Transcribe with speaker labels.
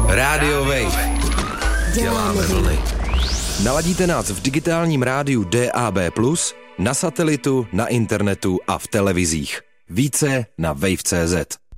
Speaker 1: Rádio Wave. Děláme vlny. Naladíte nás v digitálním rádiu DAB+, na satelitu, na internetu a v televizích. Více na wave.cz.